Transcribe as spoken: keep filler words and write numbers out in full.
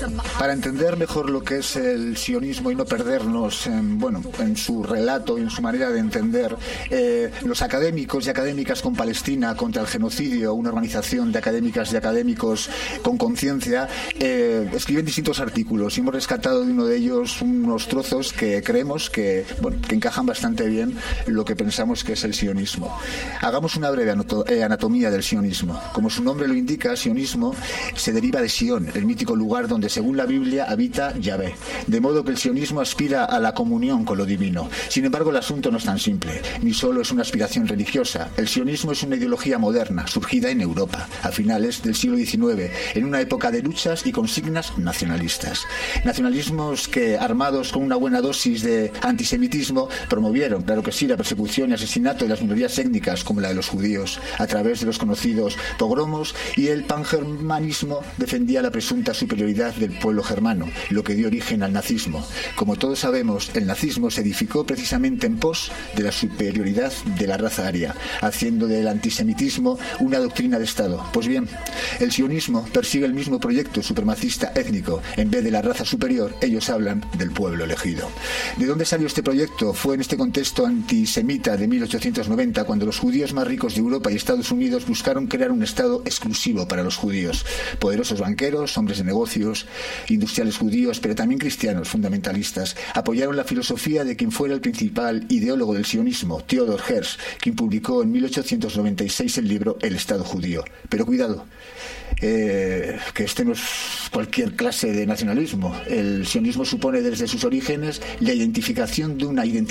Para entender mejor lo que es el sionismo y no perdernos en, bueno, en su relato y en su manera de entender, eh, los académicos y académicas con Palestina contra el genocidio, una organización de académicas y académicos con conciencia, eh, escriben distintos artículos y hemos rescatado de uno de ellos unos trozos que creemos que, bueno, que encajan bastante bien lo que pensamos que es el sionismo. Hagamos una breve anatomía del sionismo. Como su nombre lo indica, sionismo se deriva de Sion, el mítico lugar donde, según la Biblia, habita Yahvé. De modo que el sionismo aspira a la comunión con lo divino. Sin embargo, el asunto no es tan simple, ni solo es una aspiración religiosa. El sionismo es una ideología moderna, surgida en Europa, a finales del siglo diecinueve, en una época de luchas y consignas nacionalistas. Nacionalismos que, armados con una buena dosis de antisemitismo, promovieron, claro que sí, la persecución y asesinato de las minorías étnicas, como la de los judíos, a través de los conocidos pogromos, y el pangermanismo defendía la presunta superioridad del pueblo germano, lo que dio origen al nazismo. Como todos sabemos, el nazismo se edificó precisamente en pos de la superioridad de la raza aria, haciendo del antisemitismo una doctrina de Estado. Pues bien, el sionismo persigue el mismo proyecto supremacista étnico. En vez de la raza superior, ellos hablan del pueblo elegido. ¿De dónde salió este proyecto? Fue en este contexto antisemita de mil ochocientos noventa, cuando los judíos más ricos de Europa y Estados Unidos buscaron crear un Estado exclusivo para los judíos. Poderosos banqueros, hombres de negocios, industriales judíos, pero también cristianos fundamentalistas, apoyaron la filosofía de quien fuera el principal ideólogo del sionismo, Theodor Herzl, quien publicó en mil ochocientos noventa y seis el libro El Estado Judío. Pero cuidado, eh, que este no es cualquier clase de nacionalismo. El sionismo supone desde sus orígenes la identificación de una identidad